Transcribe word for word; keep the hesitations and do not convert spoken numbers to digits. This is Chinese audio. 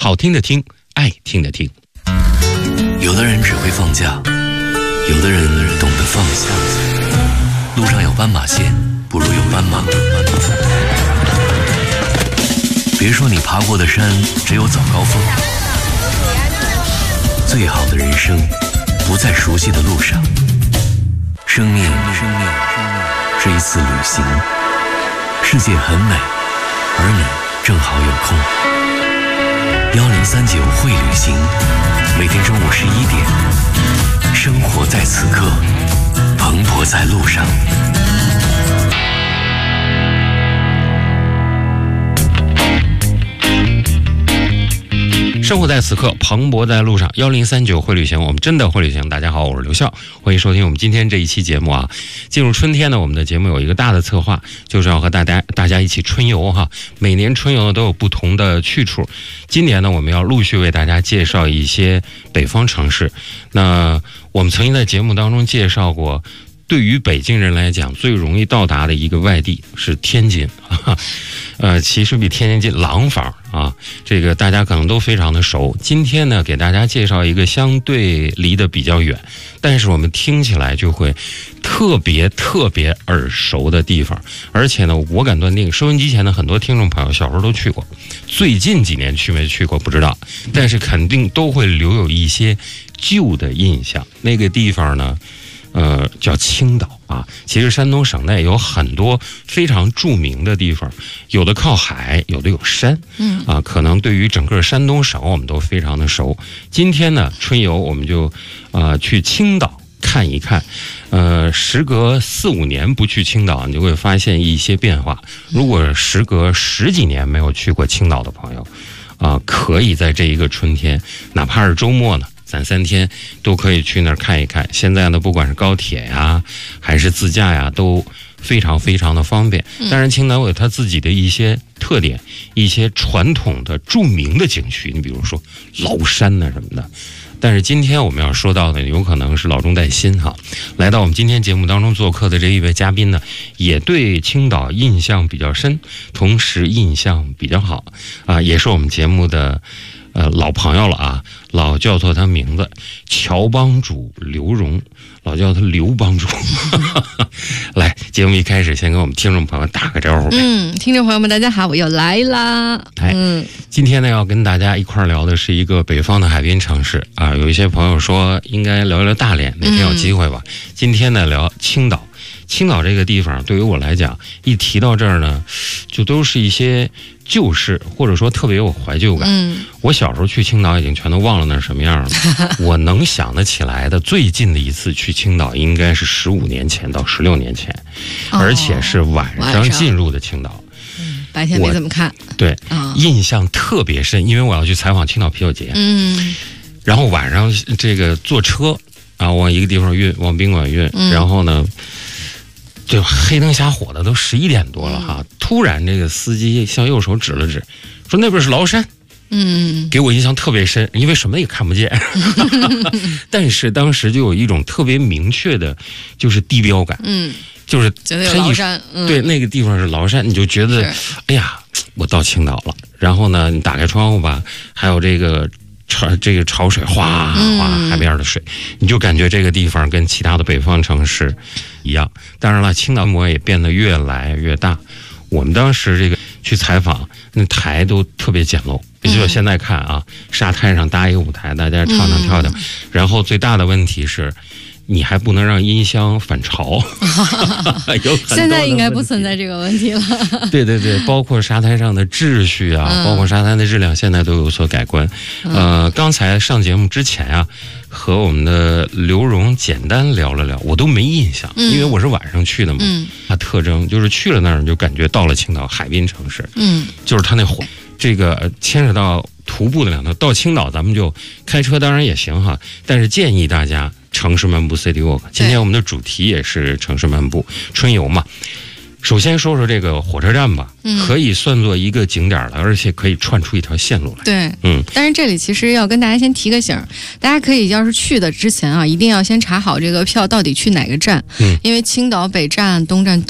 好听的听，爱听的听。 有的人只会放假，有的人懂得放下。路上有斑马线，不如有斑马。别说你爬过的山只有早高峰，最好的人生不在熟悉的路上。生命，生命是一次旅行，世界很美，而你正好有空。幺零三九会旅行，每天中午十一点，生活在此刻，蓬勃在路上。 生活在此刻，蓬勃在路上。幺零三九会旅行，我们真的会旅行。大家好，我是刘笑，欢迎收听我们今天这一期节目啊。进入春天呢，我们的节目有一个大的策划，就是要和大家大家一起春游哈。每年春游呢都有不同的去处，今年呢我们要陆续为大家介绍一些北方城市。那我们曾经在节目当中介绍过，对于北京人来讲最容易到达的一个外地是天津啊，呃，其实比天津近廊坊啊，这个大家可能都非常的熟。今天呢，给大家介绍一个相对离得比较远，但是我们听起来就会特别特别耳熟的地方。而且呢，我敢断定，收音机前的很多听众朋友小时候都去过，最近几年去没去过不知道，但是肯定都会留有一些旧的印象。那个地方呢，呃，叫青岛啊。其实山东省内有很多非常著名的地方，有的靠海，有的有山，嗯啊，可能对于整个山东省我们都非常的熟。今天呢，春游我们就呃去青岛看一看。呃，时隔四五年不去青岛，你就会发现一些变化。如果时隔十几年没有去过青岛的朋友，啊、呃，可以在这一个春天，哪怕是周末呢，咱三天都可以去那儿看一看。现在呢，不管是高铁呀，还是自驾呀，都非常非常的方便。当然，青岛有它自己的一些特点，一些传统的著名的景区，你比如说崂山呐什么的。但是今天我们要说到的，有可能是老中带新哈。来到我们今天节目当中做客的这一位嘉宾呢，也对青岛印象比较深，同时印象比较好啊，也是我们节目的呃老朋友了啊，老叫错他名字，乔帮主刘荣，老叫他刘帮主。来，节目一开始先跟我们听众朋友打个招呼呗。 嗯，听众朋友们大家好，我又来啦。 哎， 嗯， 今天呢要跟大家一块儿聊的是一个北方的海滨城市啊。有一些朋友说应该聊聊大连，哪天有机会吧。嗯、今天呢聊青岛。青岛这个地方对于我来讲，一提到这儿呢，就都是一些旧事，或者说特别有怀旧感。嗯，我小时候去青岛已经全都忘了那是什么样了。我能想得起来的最近的一次去青岛，应该是十五年前到十六年前，哦、而且是晚上进入的青岛。 嗯，白天没怎么看。 对、哦，印象特别深，因为我要去采访青岛啤酒节。嗯，然后晚上这个坐车啊，往一个地方运，往宾馆运，嗯、然后呢。就黑灯瞎火的，都十一点多了哈！突然，这个司机向右手指了指，说那边是崂山。嗯，给我印象特别深，因为什么也看不见。但是当时就有一种特别明确的，就是地标感。嗯，就是觉得有崂山，嗯、 对，那个地方是崂山，你就觉得，哎呀，我到青岛了。然后呢，你打开窗户吧，还有这个。潮这个潮水哗哗，海边的水，你就感觉这个地方跟其他的北方城市一样。当然了，青岛规模也变得越来越大。我们当时这个去采访，那台都特别简陋，也就是现在看啊，沙滩上搭一个舞台，大家唱唱跳跳。然后最大的问题是，你还不能让音箱反潮。有现在应该不存在这个问题了。 对对对，包括沙滩上的秩序啊，嗯、包括沙滩的质量，现在都有所改观。嗯、呃，刚才上节目之前啊，和我们的刘荣简单聊了聊，我都没印象，嗯、因为我是晚上去的嘛。嗯，它特征就是去了那儿，你就感觉到了青岛海滨城市。嗯，就是它那火，这个牵扯到徒步的两条，到青岛咱们就开车当然也行哈，但是建议大家。城市漫步 City Walk， 今天我们的主题也是城市漫步春游嘛。首先说说这个火车站吧，嗯、可以算作一个景点了，而且可以串出一条线路来。 对，嗯。但是这里其实要跟大家先提个醒，大家可以要是去的之前啊，一定要先查好这个票到底去哪个站，嗯，因为青岛北站、东站。